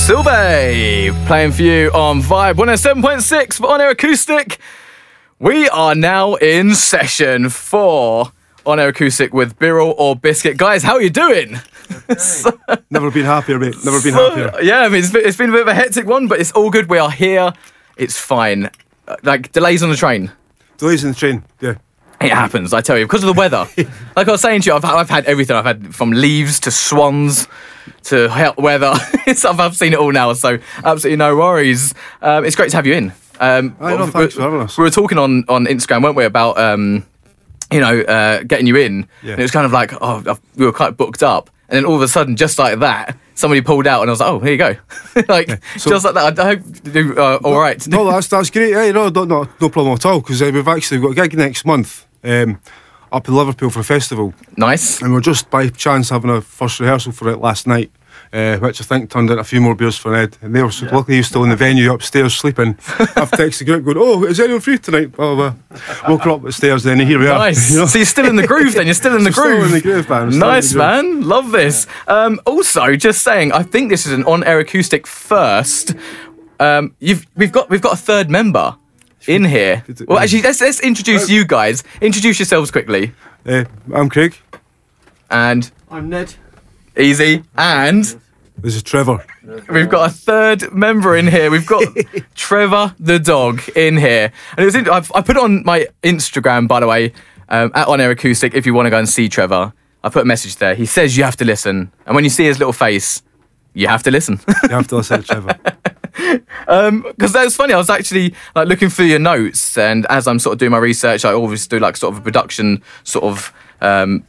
Sylve playing for you on Vibe 107.6 for On Air Acoustic. We are now in session 4 On Air Acoustic with Birrell or Biscuit. Guys, how are you doing? Never been happier, mate. Never been happier. Yeah, I mean, it's been a bit of a hectic one, but it's all good. We are here. It's fine. Like, delays on the train. Delays in the train, yeah. It happens, I tell you, because of the weather. Like I was saying to you, I've had everything. I've had from leaves to swans to hot weather. I've seen it all now, so absolutely no worries. It's great to have you in. Thanks for having us. We were talking on Instagram, weren't we, about getting you in. Yeah. And it was kind of like, we were quite booked up. And then all of a sudden, just like that, somebody pulled out and I was like, oh, here you go. Just like that. I hope you do all right. No, that's great. Yeah, no problem at all, because we've actually got a gig next month up in Liverpool for a festival. Nice. And we're just by chance having a first rehearsal for it last night, which I think turned into a few more beers for Ed. And they were luckily he was still in the venue upstairs sleeping. I've texted the group going, oh, is anyone free tonight? Woke her up upstairs then, and here we are. Nice. You know? So you're still in the groove then? You're still in the groove? Still in the groove, man. Nice, man. Love this. Also, just saying, I think this is an on-air acoustic first. We've got a third member in here. Well, actually, let's introduce you guys. Introduce yourselves quickly. I'm Craig. And I'm Ned. Easy. And This is Trevor. we've got a third member in here. We've got Trevor the dog in here. And it was I put it on my Instagram, by the way, at On Air Acoustic, if you want to go and see Trevor. I put a message there. He says you have to listen. And when you see his little face, you have to listen. You have to listen to Trevor. Because that was funny. I was actually like looking through your notes, and as I'm sort of doing my research, I always do like sort of a production sort of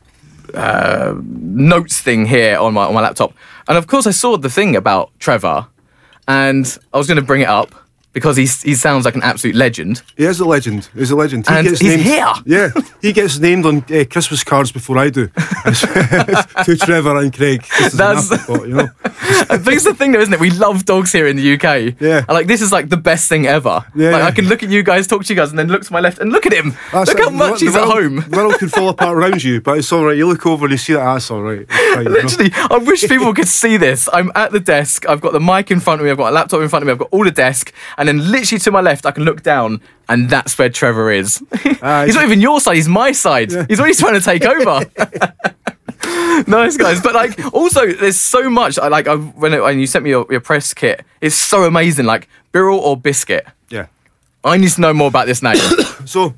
notes thing here on my laptop. And of course, I saw the thing about Trevor, and I was going to bring it up because he sounds like an absolute legend. He is a legend. He's a legend. And he's here. Yeah, he gets named on Christmas cards before I do. To Trevor and Craig. That's you know. I think it's the thing though, isn't it? We love dogs here in the UK. Yeah. And like this is like the best thing ever. Yeah. Like I can look at you guys, talk to you guys, and then look to my left and look at him. Look how much he's at home. The world can fall apart around you, but it's all right. You look over and you see that, that's all right. It's fine, you know? Literally, I wish people could see this. I'm at the desk. I've got the mic in front of me. I've got a laptop in front of me. I've got all the desk, and then literally to my left, I can look down, and that's where Trevor is. He's not even your side. He's my side. Yeah. He's already trying to take over. Nice, guys. But like, also, there's so much. When you sent me your press kit, it's so amazing. Like Birrell or Biscuit. Yeah. I need to know more about this name. So,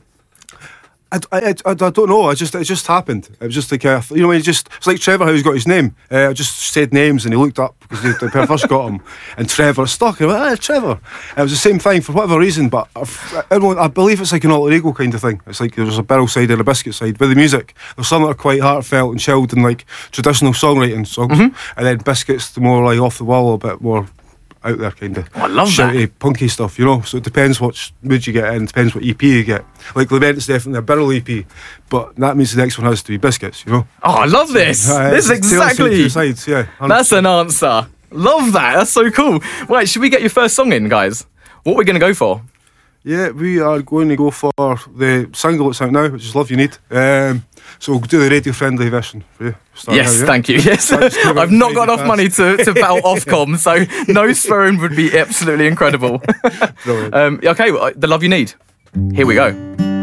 I don't know. It just happened. It was just like it's like Trevor how he's got his name. I just said names and he looked up because when I first got him, and Trevor stuck. And I went, Trevor. And it was the same thing for whatever reason, but I believe it's like an alter ego kind of thing. It's like there's a Birrell side and a Biscuit side. With the music, there's some that are quite heartfelt and chilled and like traditional songwriting songs, and then Biscuit's the more like off the wall, a bit more out there kind of I love shouty, that. punky stuff, you know. So it depends what mood you get in, depends what EP you get. Like Lament's definitely a Birrell EP, but that means the next one has to be Biscuits, you know. Oh, I love this. This is exactly. Sides, yeah, that's an answer. Love that. That's so cool. Right, should we get your first song in, guys? What are we going to go for? Yeah, we are going to go for the single that's out now, which is Love You Need. So we'll do the radio-friendly version for you. Yes, thank you. Yes, I've not got enough money to battle Ofcom, so no swearing would be absolutely incredible. Brilliant. Okay, well, The Love You Need. Here we go.